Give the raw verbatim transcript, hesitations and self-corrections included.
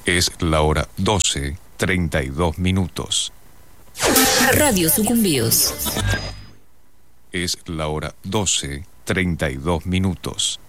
Es la hora doce, treinta y dos minutos. Radio Sucumbíos. Es la hora doce, treinta y dos minutos.